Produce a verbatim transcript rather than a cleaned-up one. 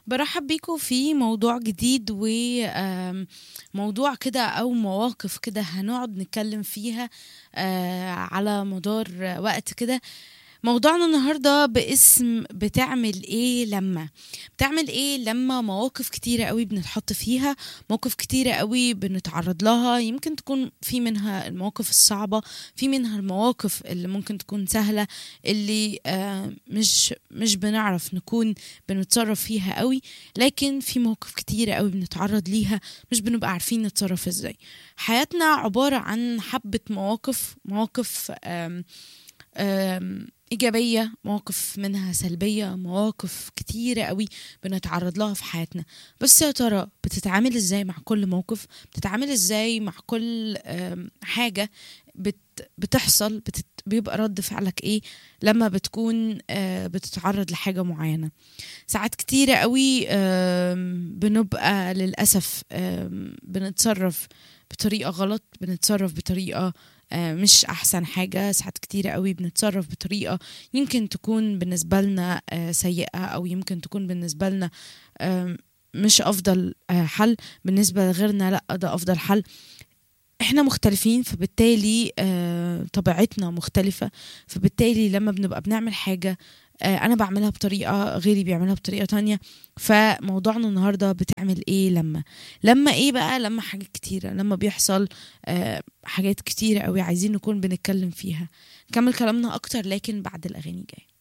برحب بيكم في موضوع جديد وموضوع كده أو مواقف كده هنقعد نتكلم فيها آه، على مدار وقت كده. موضوعنا النهاردة باسم بتعمل ايه لما بتعمل ايه لما مواقف كتيرة قوي بنتحط فيها، مواقف كتيرة قوي بنتعرض لها. يمكن تكون في منها المواقف الصعبة، في منها المواقف اللي ممكن تكون سهلة، اللي آه مش مش بنعرف نكون بنتصرف فيها قوي. لكن في مواقف كتيرة قوي بنتعرض ليها مش بنبقى عارفين نتصرف ازاي. حياتنا عبارة عن حبة مواقف مواقف آم آم، إيجابية، مواقف منها سلبية، مواقف كتيرة قوي بنتعرض لها في حياتنا. بس يا ترى بتتعامل ازاي مع كل موقف؟ بتتعامل ازاي مع كل آم، حاجة بت بتحصل بتت بيبقى رد فعلك ايه لما بتكون آه، بتتعرض لحاجة معينة؟ ساعات كتيرة قوي آم، بنبقى للأسف آم، بنتصرف بطريقة غلط، بنتصرف بطريقة آه، مش أحسن حاجة. ساعات كتيرة قوي بنتصرف بطريقة يمكن تكون بالنسبة لنا آه، سيئة، أو يمكن تكون بالنسبة لنا آم، مش أفضل آه، حل. بالنسبة لغيرنا لأ، ده أفضل حل. احنا مختلفين، فبالتالي آه طبيعتنا مختلفة. فبالتالي لما بنبقى بنعمل حاجة آه انا بعملها بطريقة، غيري بيعملها بطريقة تانية. فموضوعنا النهاردة بتعمل ايه لما لما ايه بقى؟ لما حاجات كتيرة، لما بيحصل آه حاجات كتيرة قوي عايزين نكون بنتكلم فيها. نكمل كلامنا اكتر لكن بعد الاغاني جاي.